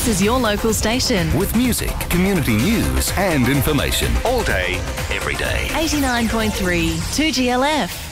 This is your local station. With music, community news and information. All day, every day. 89.3 2GLF.